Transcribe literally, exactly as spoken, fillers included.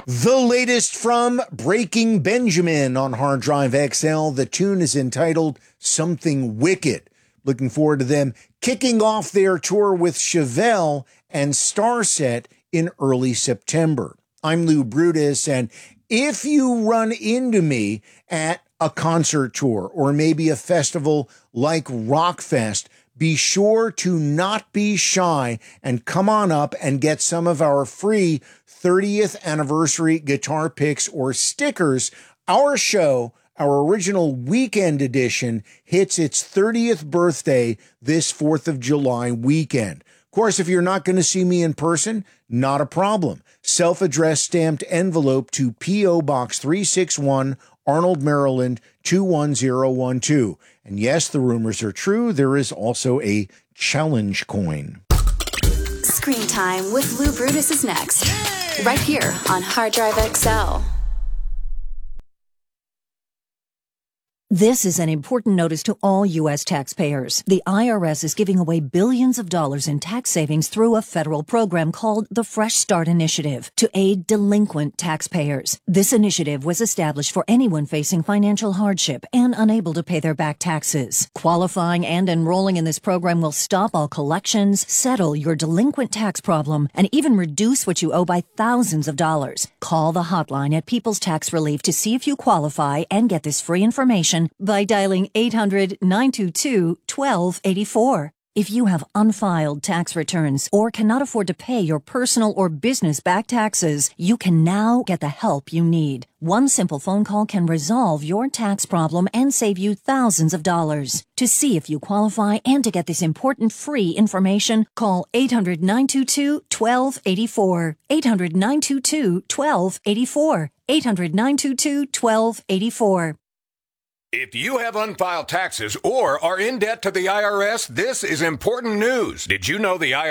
The latest from Breaking Benjamin on Hard Drive X L. The tune is entitled Something Wicked. Looking forward to them kicking off their tour with Chevelle and Starset in early September. I'm Lou Brutus, and if you run into me at a concert tour or maybe a festival like Rockfest, be sure to not be shy and come on up and get some of our free thirtieth anniversary guitar picks or stickers. Our show, our original weekend edition, hits its thirtieth birthday this fourth of July weekend. Of course, if you're not going to see me in person, not a problem. Self-addressed stamped envelope to P O. Box three sixty-one, Arnold, Maryland, two one zero one two. And yes, the rumors are true. There is also a challenge coin. Screen Time with Lou Brutus is next, right here on Hard Drive X L. This is an important notice to all U S taxpayers. The I R S is giving away billions of dollars in tax savings through a federal program called the Fresh Start Initiative to aid delinquent taxpayers. This initiative was established for anyone facing financial hardship and unable to pay their back taxes. Qualifying and enrolling in this program will stop all collections, settle your delinquent tax problem, and even reduce what you owe by thousands of dollars. Call the hotline at People's Tax Relief to see if you qualify and get this free information by dialing eight hundred, nine two two, one two eight four. If you have unfiled tax returns or cannot afford to pay your personal or business back taxes, you can now get the help you need. One simple phone call can resolve your tax problem and save you thousands of dollars. To see if you qualify and to get this important free information, call eight hundred, nine two two, one two eight four. eight hundred, nine two two, one two eight four. eight hundred, nine two two, one two eight four. If you have unfiled taxes or are in debt to the I R S, this is important news. Did you know the I R S